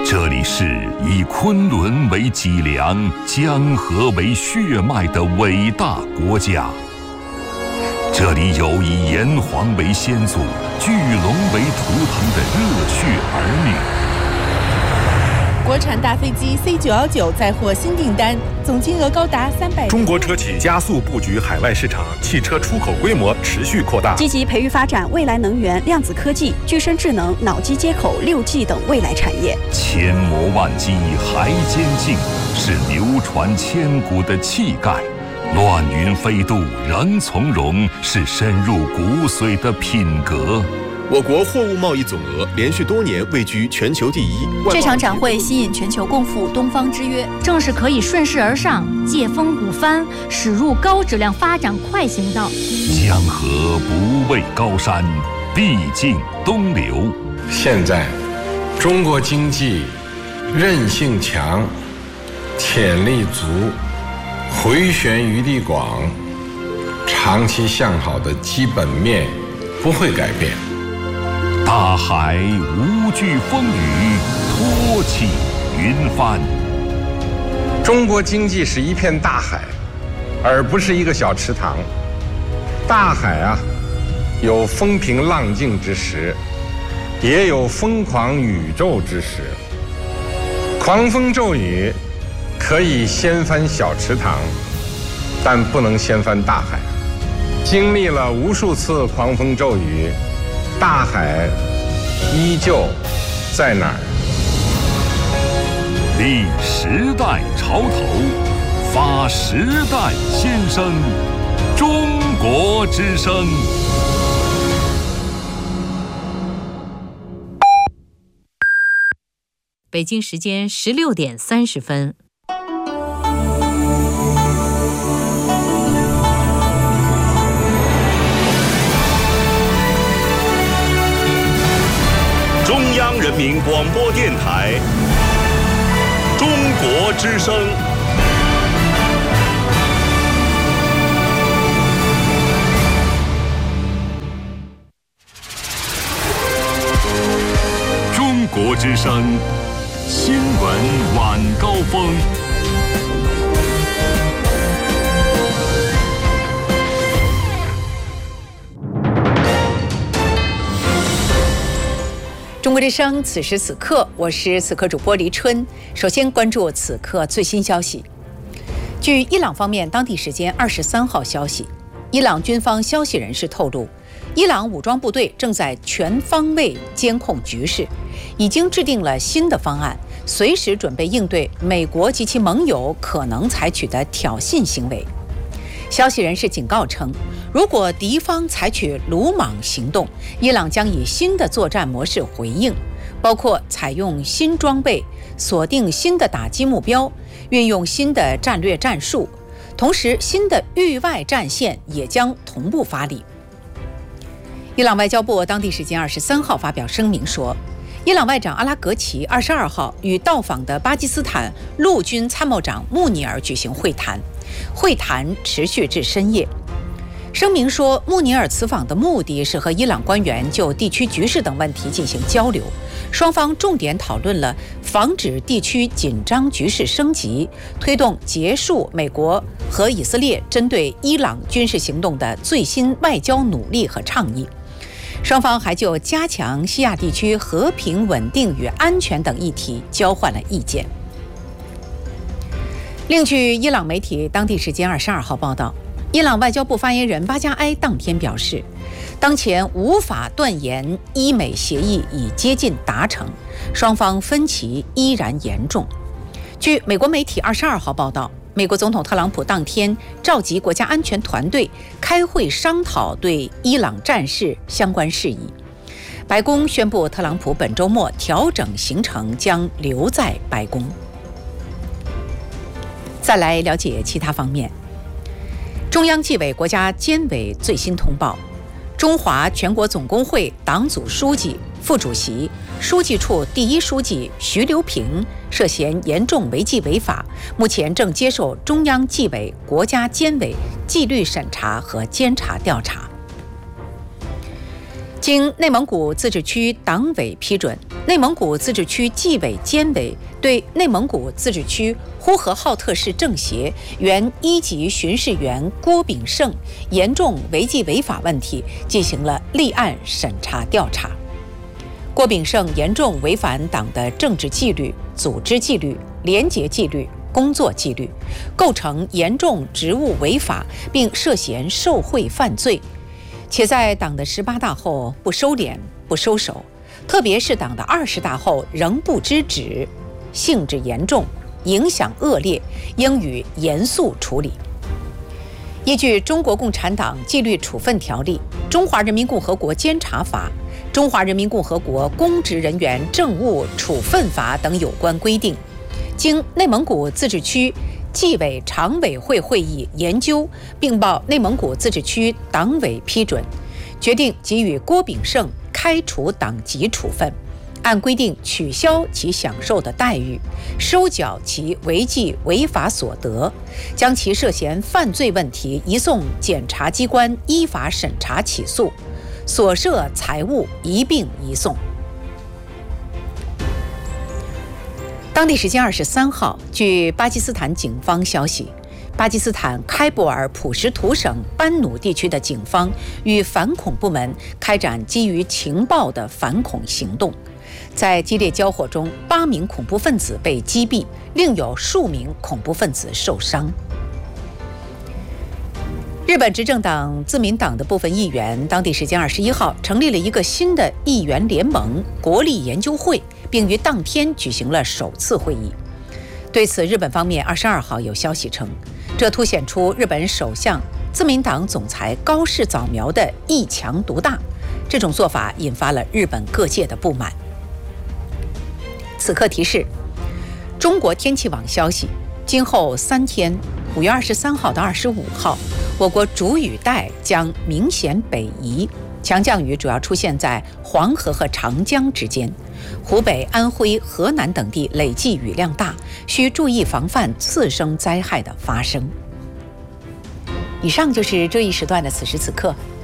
这里是以昆仑为脊梁、江河为血脉的伟大国家。这里有以炎黄为先祖、巨龙为图腾的热血儿女。 国产大飞机 C919 再获新订单，总金额高达300。 中国车企加速布局海外市场，汽车出口规模持续扩大， 积极培育发展未来能源、量子科技、具身智能、脑机接口、6G 等未来产业。 千磨万击还坚劲，是流传千古的气概；乱云飞渡仍从容，是深入骨髓的品格。 我国货物贸易总额连续多年位居全球第一。 这场展会吸引全球共赴东方之约， 正是可以顺势而上，借风鼓帆，驶入高质量发展快行道。 江河不畏高山，必尽东流。 现在，中国经济韧性强，潜力足，回旋余地广，长期向好的基本面不会改变。 大海无惧风雨，托起云帆。 中国经济是一片大海，而不是一个小池塘。大海啊，有风平浪静之时，也有疯狂宇宙之时。狂风骤雨可以掀翻小池塘，但不能掀翻大海。经历了无数次狂风骤雨，大海依旧在哪儿？ 立时代潮头，发时代先声，中国之声。 北京时间16点30分。 中央人民广播电台中国之声。 中国之声新闻晚高峰。 中国之声，此时此刻，我是此刻主播黎春。首先关注此刻最新消息。据伊朗方面当地时间23号消息，伊朗军方消息人士透露，伊朗武装部队正在全方位监控局势，已经制定了新的方案，随时准备应对美国及其盟友可能采取的挑衅行为。消息人士警告称，如果敌方采取鲁莽行动，伊朗将以新的作战模式回应，包括采用新装备、锁定新的打击目标、运用新的战略战术，同时新的域外战线也将同步发力。伊朗外交部当地时间23号发表声明说，伊朗外长阿拉格齐22号与到访的巴基斯坦陆军参谋长穆尼尔举行会谈，会谈持续至深夜。声明说，穆尼尔此访的目的是和伊朗官员就地区局势等问题进行交流，双方重点讨论了防止地区紧张局势升级、推动结束美国和以色列针对伊朗军事行动的最新外交努力和倡议。双方还就加强西亚地区和平稳定与安全等议题交换了意见。另据伊朗媒体当地时间22号报道，伊朗外交部发言人巴加埃当天表示，当前无法断言伊美协议已接近达成，双方分歧依然严重。据美国媒体22号报道，美国总统特朗普当天召集国家安全团队开会商讨对伊朗战事相关事宜。白宫宣布，特朗普本周末调整行程，将留在白宫。再来了解其他方面。中央纪委国家监委最新通报，中华全国总工会党组书记、副主席、书记处第一书记徐留平涉嫌严重违纪违法，目前正接受中央纪委国家监委纪律审查和监察调查。经内蒙古自治区党委批准， 内蒙古自治区纪委监委对内蒙古自治区呼和浩特市政协原1级巡视员郭炳胜严重违纪违法问题进行了立案审查调查。郭炳胜严重违反党的政治纪律、组织纪律、廉洁纪律、工作纪律，构成严重职务违法，并涉嫌受贿犯罪，且在党的18大后不收敛、不收手，特别是党的20大后仍不知止，性质严重，影响恶劣，应予严肃处理。依据《中国共产党纪律处分条例》、《中华人民共和国监察法》、《中华人民共和国公职人员政务处分法》等有关规定，经内蒙古自治区纪委常委会会议研究，并报内蒙古自治区党委批准，决定给予郭炳胜开除党籍处分，按规定取消其享受的待遇，收缴其违纪违法所得，将其涉嫌犯罪问题移送检察机关依法审查起诉，所涉财物一并移送。当地时间23号，据巴基斯坦警方消息，巴基斯坦开布尔普什图省班努地区的警方与反恐部门开展基于情报的反恐行动，在激烈交火中，8名恐怖分子被击毙，另有数名恐怖分子受伤。日本执政党自民党的部分议员当地时间21号成立了一个新的议员联盟国立研究会，并于当天举行了首次会议。对此，日本方面22号有消息称，这凸显出日本首相自民党总裁高市早苗的一强独大，这种做法引发了日本各界的不满。此刻提示：中国天气网消息，今后3天，5月23号到25号，我国主雨带将明显北移，强降雨主要出现在黄河和长江之间，湖北、安徽、河南等地累计雨量大，需注意防范次生灾害的发生。以上就是这一时段的此时此刻，